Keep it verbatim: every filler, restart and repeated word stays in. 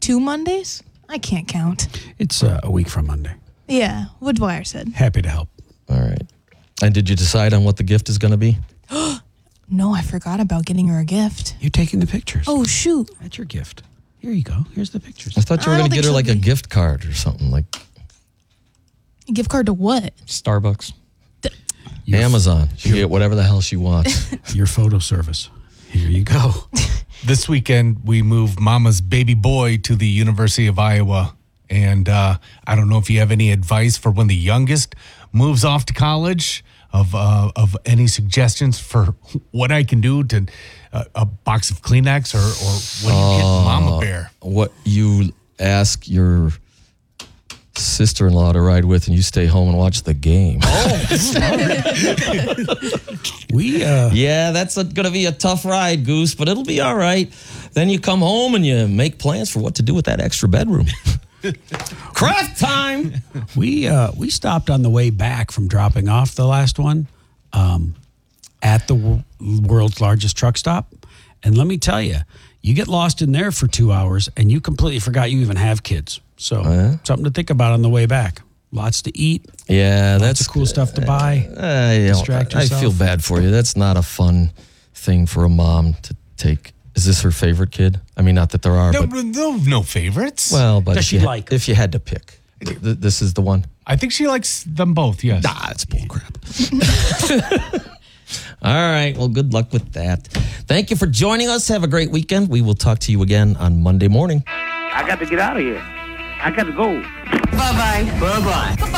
two Mondays? I can't count. It's uh, a week from Monday. Yeah, what Dwyer said. Happy to help. All right. And did you decide on what the gift is going to be? No, I forgot about getting her a gift. You're taking the pictures. Oh, shoot. That's your gift. Here you go. Here's the pictures. I thought you were I don't going to get think her like she'll a be- gift card or something, like A gift card to what? Starbucks. Your, Amazon. She can get whatever the hell she wants. Your photo service. Here you go. This weekend, we moved Mama's baby boy to the University of Iowa. And uh, I don't know if you have any advice for when the youngest moves off to college, of uh, of any suggestions for what I can do to uh, a box of Kleenex, or, or what do you get Mama Bear? What you ask your sister-in-law to ride with, and you stay home and watch the game. We, uh, Yeah, that's going to be a tough ride, Goose, but it'll be all right. Then you come home and you make plans for what to do with that extra bedroom. Craft time! we, uh, we stopped on the way back from dropping off the last one um, at the w- world's largest truck stop. And let me tell you, you get lost in there for two hours and you completely forgot you even have kids. So yeah? something to think about on the way back. Lots to eat. Yeah, Lots that's of cool stuff to buy. Uh, you know, Distract I yourself. feel bad for you. That's not a fun thing for a mom to take. Is this her favorite kid? I mean, not that there are, No, but no, no favorites. well, but Does if she you, ha- like? if you had to pick, th- this is the one. I think she likes them both, yes. Ah, it's bullcrap. All right. Well, good luck with that. Thank you for joining us. Have a great weekend. We will talk to you again on Monday morning. I got to get out of here. I got to go. Bye-bye. Bye-bye.